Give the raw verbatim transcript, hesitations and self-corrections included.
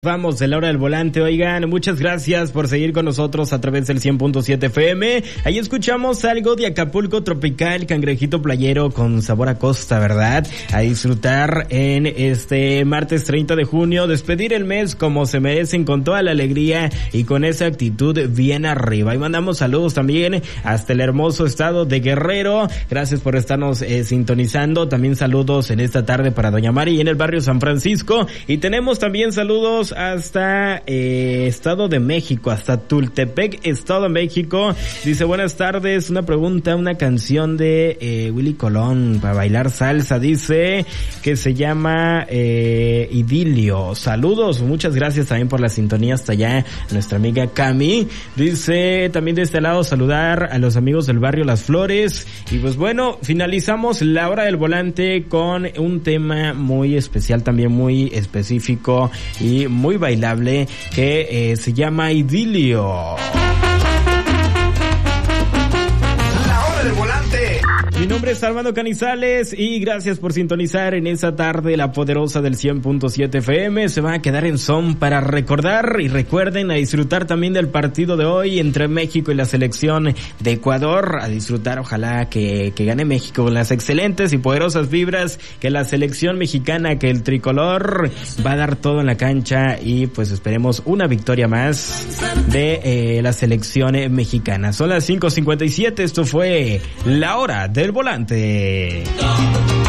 Vamos de la hora del volante. Oigan, muchas gracias por seguir con nosotros a través del cien punto siete F M. Ahí escuchamos algo de Acapulco Tropical, cangrejito playero con sabor a costa, ¿verdad? A disfrutar en este martes treinta de junio, despedir el mes como se merecen, con toda la alegría y con esa actitud bien arriba. Y mandamos saludos también hasta el hermoso estado de Guerrero. Gracias por estarnos eh, sintonizando. También saludos en esta tarde para Doña Mari en el barrio San Francisco. Y tenemos también saludos hasta eh, Estado de México, hasta Tultepec, Estado de México. Dice, buenas tardes, una pregunta, una canción de eh, Willy Colón para bailar salsa, dice, que se llama eh, Idilio. Saludos, muchas gracias también por la sintonía hasta allá, nuestra amiga Cami. Dice, también de este lado, saludar a los amigos del barrio Las Flores. Y pues bueno, finalizamos la hora del volante con un tema muy especial, también muy específico y muy muy bailable, que eh, se llama Idilio. La hora del volante. Mi nombre es Armando Canizales y gracias por sintonizar en esta tarde la poderosa del cien punto siete F M. Se van a quedar en son para recordar y recuerden a disfrutar también del partido de hoy entre México y la selección de Ecuador. A disfrutar, ojalá que, que gane México con las excelentes y poderosas vibras que la selección mexicana, que el tricolor va a dar todo en la cancha y pues esperemos una victoria más de eh, la selección mexicana. Son las cinco cincuenta y siete, esto fue la hora del volante.